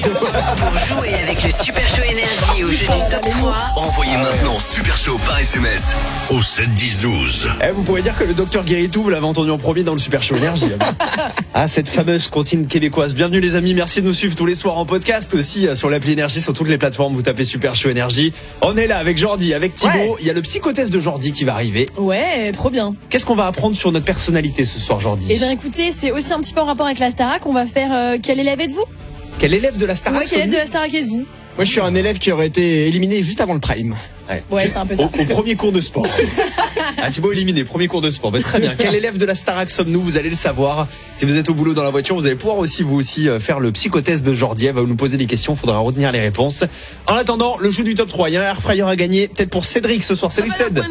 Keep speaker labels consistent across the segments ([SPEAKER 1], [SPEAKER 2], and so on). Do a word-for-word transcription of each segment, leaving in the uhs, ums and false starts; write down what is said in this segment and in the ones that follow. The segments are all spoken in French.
[SPEAKER 1] Pour jouer avec le Super Show Énergie au jeu du top trois,
[SPEAKER 2] envoyez maintenant Super Show par S M S au sept dix douze.
[SPEAKER 3] Eh, vous pourriez dire que le docteur Guéritou, vous l'avez entendu en premier dans le Super Show Énergie. Ah, cette fameuse comptine québécoise. Bienvenue les amis, merci de nous suivre tous les soirs en podcast aussi sur l'appli Énergie, sur toutes les plateformes. Vous tapez Super Show Énergie. On est là avec Jordi, avec Thibaut. Ouais. Il y a le psychotest de Jordi qui va arriver.
[SPEAKER 4] Ouais, trop bien.
[SPEAKER 3] Qu'est-ce qu'on va apprendre sur notre personnalité ce soir, Jordi?
[SPEAKER 4] Eh bien écoutez, c'est aussi un petit peu en rapport avec la Starac. On va faire euh, quel élève êtes-vous?
[SPEAKER 3] Quel élève de la Starac?
[SPEAKER 4] Ouais, quel élève de la Starac êtes-vous?
[SPEAKER 5] Moi, je suis un élève qui aurait été éliminé juste avant le prime.
[SPEAKER 3] Ouais,
[SPEAKER 4] ouais c'est un peu ça.
[SPEAKER 3] Au, au premier cours de sport. Ah, Thibaut éliminé, premier cours de sport. Bah, très bien. Quel élève de la Starac sommes-nous? Vous allez le savoir. Si vous êtes au boulot dans la voiture, vous allez pouvoir aussi, vous aussi, faire le psychotest de Jordi. Elle va nous poser des questions. Il faudra retenir les réponses. En attendant, le jeu du top trois. Il y a un airfryer à gagner. Peut-être pour Cédric ce soir. Salut Céd.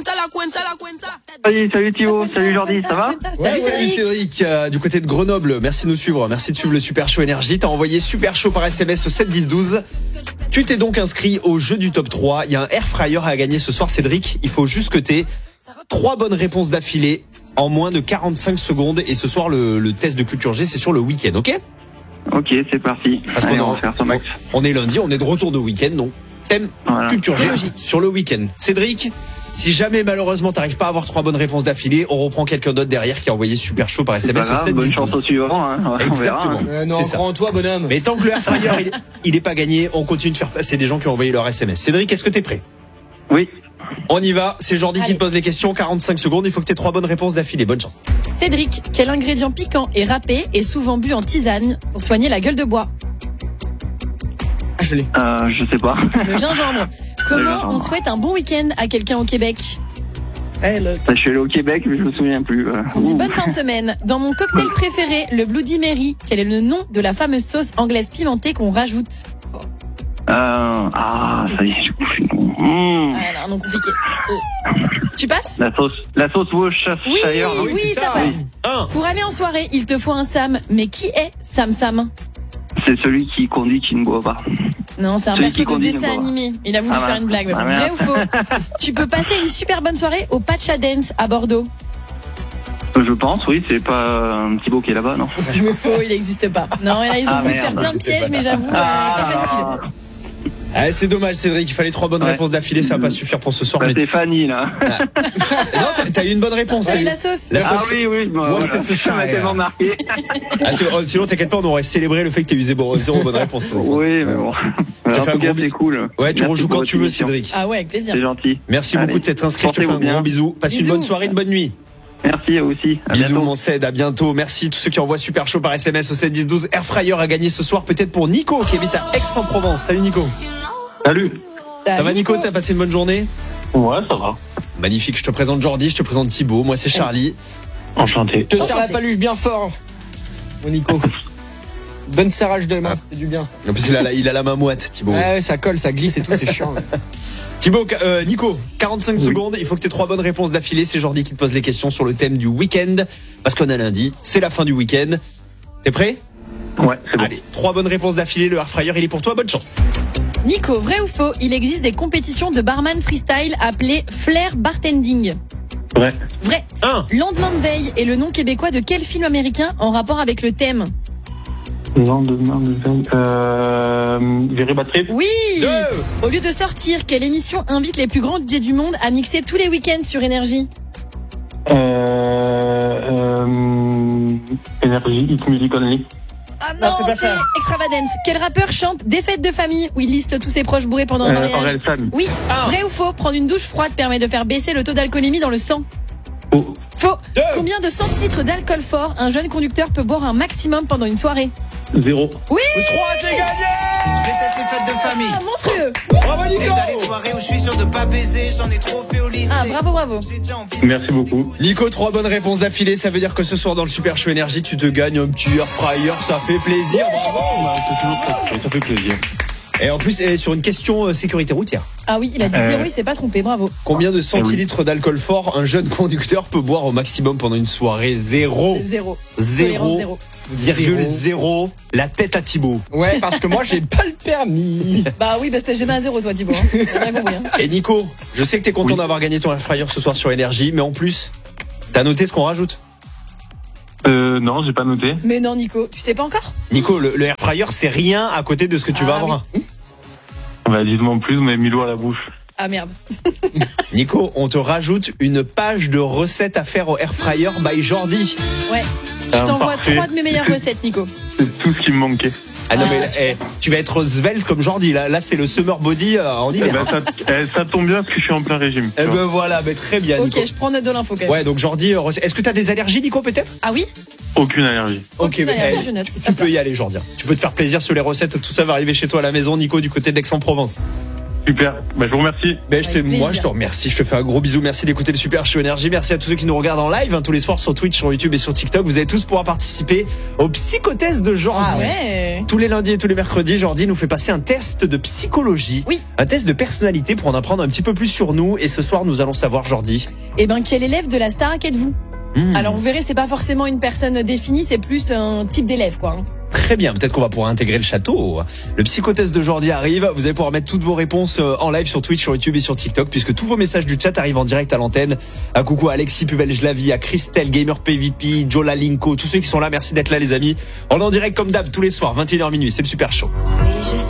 [SPEAKER 6] Salut, salut Thibaut. Salut Jordi. Ça va?
[SPEAKER 3] Ouais, salut Cédric. Euh, du côté de Grenoble. Merci de nous suivre. Merci de suivre le Super Show Énergie. T'as envoyé Super Show par S M S au sept dix douze. Tu t'es donc inscrit au jeu du top trois. Il y a un airfryer à gagner ce soir, Cédric. Il faut juste que t'aies trois bonnes réponses d'affilée en moins de quarante-cinq secondes. Et ce soir, le, le test de culture G, c'est sur le week-end, ok?
[SPEAKER 6] Ok, c'est parti.
[SPEAKER 3] Parce
[SPEAKER 6] Allez,
[SPEAKER 3] qu'on
[SPEAKER 6] on va faire son max.
[SPEAKER 3] On est lundi, on est de retour de week-end, donc thème
[SPEAKER 6] voilà.
[SPEAKER 3] culture G sur le week-end. Cédric, si jamais malheureusement t'arrives pas à avoir trois bonnes réponses d'affilée, on reprend quelqu'un d'autre derrière qui a envoyé Super Show par S M S au sept dix douze.
[SPEAKER 6] Bonne chance au suivant. Hein. On
[SPEAKER 3] Exactement.
[SPEAKER 6] verra,
[SPEAKER 5] hein. Euh, non, prends-toi, bonhomme.
[SPEAKER 3] Mais tant que le airfryer il, il est pas gagné, on continue de faire passer des gens qui ont envoyé leur S M S. Cédric, est-ce que t'es prêt?
[SPEAKER 6] Oui.
[SPEAKER 3] On y va, c'est Jordi
[SPEAKER 4] Allez.
[SPEAKER 3] qui te pose les questions, quarante-cinq secondes, il faut que tu aies trois bonnes réponses d'affilée, bonne chance.
[SPEAKER 4] Cédric, quel ingrédient piquant et râpé est souvent bu en tisane pour soigner la gueule de bois?
[SPEAKER 5] Ah, je l'ai.
[SPEAKER 6] Euh, je sais pas.
[SPEAKER 4] Le gingembre. Comment
[SPEAKER 6] Le gingembre.
[SPEAKER 4] on souhaite un bon week-end à quelqu'un au Québec?
[SPEAKER 6] Je suis allé au Québec, mais je me souviens plus. Euh,
[SPEAKER 4] On dit
[SPEAKER 6] ouh.
[SPEAKER 4] bonne fin de semaine. Dans mon cocktail préféré, le Bloody Mary, quel est le nom de la fameuse sauce anglaise pimentée qu'on rajoute?
[SPEAKER 6] Euh, ah, ça y est, j'ai compris. Mmh.
[SPEAKER 4] Ah non, non compliqué. Euh, Tu passes?
[SPEAKER 6] La sauce, la sauce Worcestershire.
[SPEAKER 4] Oui,
[SPEAKER 6] oui,
[SPEAKER 4] oui,
[SPEAKER 3] c'est
[SPEAKER 4] ça
[SPEAKER 3] ça,
[SPEAKER 4] passe.
[SPEAKER 3] Un.
[SPEAKER 4] Pour aller en soirée, il te faut un Sam. Mais qui est Sam Sam?
[SPEAKER 6] C'est celui qui conduit qui ne boit pas.
[SPEAKER 4] Non, c'est un
[SPEAKER 6] Celui
[SPEAKER 4] perso
[SPEAKER 6] qui
[SPEAKER 4] de
[SPEAKER 6] conduit
[SPEAKER 4] dessin
[SPEAKER 6] ne boit.
[SPEAKER 4] animé. Il a voulu
[SPEAKER 6] Ah,
[SPEAKER 4] faire
[SPEAKER 6] mince.
[SPEAKER 4] une blague. mais
[SPEAKER 6] Ah,
[SPEAKER 4] bon. Vrai
[SPEAKER 6] merde.
[SPEAKER 4] ou faux? Tu peux passer une super bonne soirée au Pacha Dance à Bordeaux.
[SPEAKER 6] Je pense, oui, c'est pas un petit beau qui est là-bas, non?
[SPEAKER 4] Faux, il n'existe pas. Non, et là, ils ont
[SPEAKER 6] Ah,
[SPEAKER 4] voulu
[SPEAKER 6] merde.
[SPEAKER 4] faire plein de pièges, mais j'avoue, euh, pas facile.
[SPEAKER 3] Ah, c'est dommage Cédric, il fallait trois bonnes
[SPEAKER 6] Ouais.
[SPEAKER 3] réponses d'affilée, ça va pas suffire pour ce soir.
[SPEAKER 6] Bah,
[SPEAKER 3] mais-
[SPEAKER 6] c'est Fanny, là.
[SPEAKER 3] Non, t'as, t'as eu une bonne réponse.
[SPEAKER 4] T'as
[SPEAKER 3] t'as
[SPEAKER 4] eu
[SPEAKER 3] eu-
[SPEAKER 4] la sauce?
[SPEAKER 3] La
[SPEAKER 6] Ah
[SPEAKER 3] sauce-
[SPEAKER 6] oui, oui, bon,
[SPEAKER 3] Moi,
[SPEAKER 6] voilà.
[SPEAKER 3] c'était ce
[SPEAKER 6] Ça m'a
[SPEAKER 3] chat,
[SPEAKER 6] tellement
[SPEAKER 3] euh.
[SPEAKER 6] marqué.
[SPEAKER 3] Ah, c'est- oh, sinon t'inquiète pas, on aurait célébré le fait que t'aies eu zéro, zéro bonne réponse.
[SPEAKER 6] Oui, mais bon.
[SPEAKER 3] Je te
[SPEAKER 6] En
[SPEAKER 3] fais un
[SPEAKER 6] tout
[SPEAKER 3] gros
[SPEAKER 6] cas, c'est
[SPEAKER 3] bisou.
[SPEAKER 6] cool.
[SPEAKER 3] Ouais, tu
[SPEAKER 6] Merci
[SPEAKER 3] rejoues
[SPEAKER 6] pour
[SPEAKER 3] quand
[SPEAKER 6] votre
[SPEAKER 3] tu veux
[SPEAKER 6] émission.
[SPEAKER 3] Cédric.
[SPEAKER 4] Ah ouais, avec plaisir.
[SPEAKER 6] C'est gentil.
[SPEAKER 3] Merci
[SPEAKER 6] Allez.
[SPEAKER 3] beaucoup de t'être inscrit, je te fais un
[SPEAKER 6] Portez-vous bien.
[SPEAKER 3] gros bisou. Passe une
[SPEAKER 4] Bisous.
[SPEAKER 3] bonne soirée, une bonne nuit.
[SPEAKER 6] Merci à vous aussi. À
[SPEAKER 3] Bisous
[SPEAKER 6] bientôt.
[SPEAKER 3] mon Ced, à bientôt. Merci tous ceux qui envoient Super Show par S M S au sept dix douze. Airfryer à gagner ce soir, peut-être pour Nico qui habite à Aix-en-Provence. Salut Nico.
[SPEAKER 7] Salut.
[SPEAKER 3] Ça va Nico, t'as passé une bonne journée?
[SPEAKER 7] Ouais, ça va.
[SPEAKER 3] Magnifique, je te présente Jordi, je te présente Thibaut, moi c'est Charlie.
[SPEAKER 7] Enchanté.
[SPEAKER 5] Te serre la paluche bien fort, mon Nico. Bonne serrage de main, c'est du bien. Ça.
[SPEAKER 3] En plus il a la, il a la main moite Thibaut.
[SPEAKER 5] Ouais, ouais, ça colle, ça glisse et tout, c'est chiant. Ouais.
[SPEAKER 3] Thibaut, euh, Nico, quarante-cinq secondes, il faut que tu aies trois bonnes réponses d'affilée. C'est Jordi qui te pose les questions sur le thème du week-end. Parce qu'on a lundi, c'est la fin du week-end. T'es prêt?
[SPEAKER 7] Ouais, c'est bon.
[SPEAKER 3] Allez, trois bonnes réponses d'affilée, le airfryer il est pour toi, bonne chance.
[SPEAKER 4] Nico, vrai ou faux, il existe des compétitions de barman freestyle appelées flair bartending?
[SPEAKER 7] Ouais.
[SPEAKER 4] Vrai.
[SPEAKER 3] Un.
[SPEAKER 4] Lendemain de veille est le nom québécois de quel film américain en rapport avec le thème?
[SPEAKER 7] Lendemain de veille. Euh. Very Bad Trip.
[SPEAKER 4] Oui.
[SPEAKER 3] Deux.
[SPEAKER 4] Au lieu de sortir, quelle émission invite les plus grands D J du monde à mixer tous les week-ends sur Énergie?
[SPEAKER 7] Euh. euh Energy, Hit Music Only.
[SPEAKER 4] Ah
[SPEAKER 5] Non, c'est pas ça.
[SPEAKER 4] Extravagance. Quel rappeur chante Des fêtes de famille où il liste tous ses proches bourrés pendant un
[SPEAKER 7] Euh,
[SPEAKER 4] mariage?
[SPEAKER 7] Aurel San.
[SPEAKER 4] Oui.
[SPEAKER 3] Ah.
[SPEAKER 4] Vrai ou faux, prendre une douche froide permet de faire baisser le taux d'alcoolémie dans le sang?
[SPEAKER 7] Oh.
[SPEAKER 4] Faux.
[SPEAKER 3] Deux.
[SPEAKER 4] Combien de centilitres d'alcool fort un jeune conducteur peut boire un maximum pendant une soirée?
[SPEAKER 7] Zéro.
[SPEAKER 4] Oui.
[SPEAKER 3] Trois, c'est gagné.
[SPEAKER 8] Je déteste les fêtes de famille.
[SPEAKER 4] Ah, monstrueux.
[SPEAKER 3] Bravo Nico.
[SPEAKER 8] Déjà les soirées où je suis sûr de pas baiser, j'en ai trop fait au lycée.
[SPEAKER 4] Ah, bravo, bravo.
[SPEAKER 8] J'ai déjà envie.
[SPEAKER 7] Merci beaucoup.
[SPEAKER 3] Nico, trois bonnes réponses d'affilée, ça veut dire que ce soir dans le Super Show Énergie, tu te gagnes un petit airfryer, ça fait plaisir. Bravo.
[SPEAKER 7] Bah, c'est toujours très- ça fait plaisir.
[SPEAKER 3] Et en plus, eh, sur une question euh, sécurité routière.
[SPEAKER 4] Ah oui, il a dit
[SPEAKER 7] Euh.
[SPEAKER 4] zéro, il s'est pas trompé, bravo.
[SPEAKER 3] Combien de centilitres d'alcool fort un jeune conducteur peut boire au maximum pendant une soirée? Zéro.
[SPEAKER 4] C'est zéro.
[SPEAKER 3] Zéro.
[SPEAKER 4] Tolérance zéro.
[SPEAKER 3] Virgule zéro. La tête à Thibaut.
[SPEAKER 5] Ouais, parce que moi, j'ai pas le permis.
[SPEAKER 4] Bah oui, parce que t'as jamais à zéro, toi, Thibaut. Hein. T'as bien compris. Hein.
[SPEAKER 3] Et Nico, je sais que t'es content
[SPEAKER 7] Oui.
[SPEAKER 3] d'avoir gagné ton airfryer ce soir sur Énergie, mais en plus, t'as noté ce qu'on rajoute?
[SPEAKER 7] Euh, non, j'ai pas noté.
[SPEAKER 4] Mais non, Nico, tu sais pas encore?
[SPEAKER 3] Nico, le, le air fryer, c'est rien à côté de ce que tu vas
[SPEAKER 4] Ah,
[SPEAKER 3] avoir.
[SPEAKER 7] Bah, dites-moi en plus, vous m'avez mis l'eau à la bouche.
[SPEAKER 4] Ah merde.
[SPEAKER 3] Nico, on te rajoute une page de recettes à faire au air fryer by Jordi.
[SPEAKER 4] Ouais. Je
[SPEAKER 7] Ah,
[SPEAKER 4] t'envoie
[SPEAKER 7] parfait.
[SPEAKER 4] trois de mes meilleures recettes, Nico.
[SPEAKER 7] C'est tout ce qui me manquait.
[SPEAKER 3] Ah non,
[SPEAKER 4] Ah,
[SPEAKER 3] mais
[SPEAKER 4] super.
[SPEAKER 3] eh, tu vas être svelte comme Jordi. Là, là c'est le summer body euh, en
[SPEAKER 7] Eh
[SPEAKER 3] hiver.
[SPEAKER 7] ben, ça, eh, ça tombe bien parce que je suis en plein régime.
[SPEAKER 3] Eh ben voilà, mais très bien,
[SPEAKER 4] Ok,
[SPEAKER 3] Nico.
[SPEAKER 4] je prends note de l'info quand même.
[SPEAKER 3] Ouais, donc Jordi, euh, recette- est-ce que t'as des allergies, Nico, peut-être?
[SPEAKER 4] Ah oui?
[SPEAKER 7] Aucune allergie.
[SPEAKER 3] Ok,
[SPEAKER 4] Aucune
[SPEAKER 3] mais
[SPEAKER 4] allergie,
[SPEAKER 3] eh,
[SPEAKER 4] je note.
[SPEAKER 3] tu peux y aller, Jordi. Tu peux te faire plaisir sur les recettes. Tout ça va arriver chez toi à la maison, Nico, du côté d'Aix-en-Provence.
[SPEAKER 7] Super. Bah, je vous remercie.
[SPEAKER 3] Ben, je te-
[SPEAKER 4] Avec
[SPEAKER 3] moi,
[SPEAKER 4] plaisir.
[SPEAKER 3] je te remercie. Je te fais un gros bisou. Merci d'écouter le Super Show Énergie. Merci à tous ceux qui nous regardent en live hein, tous les soirs sur Twitch, sur YouTube et sur TikTok. Vous allez tous pouvoir participer au psychotest de Jordi.
[SPEAKER 4] Ah ouais.
[SPEAKER 3] Tous les lundis et tous les mercredis, Jordi nous fait passer un test de psychologie.
[SPEAKER 4] Oui.
[SPEAKER 3] Un test de personnalité pour en apprendre un petit peu plus sur nous. Et ce soir, nous allons savoir, Jordi.
[SPEAKER 4] Eh ben, quel élève de la Starac êtes-vous?
[SPEAKER 3] Hmm,
[SPEAKER 4] Alors vous verrez, c'est pas forcément une personne définie, c'est plus un type d'élève, quoi. hein.
[SPEAKER 3] Très bien. Peut-être qu'on va pouvoir intégrer le château. Le psychotest de Jordi arrive. Vous allez pouvoir mettre toutes vos réponses euh, en live sur Twitch, sur YouTube et sur TikTok, puisque tous vos messages du chat arrivent en direct à l'antenne. Un coucou à Alexis Pubel-Jlavi, à Christelle, Gamer P V P, Jola Linko, tous ceux qui sont là. Merci d'être là, les amis. On est en direct comme d'hab tous les soirs, vingt et une heures minuit. C'est le Super Show.
[SPEAKER 9] Oui, je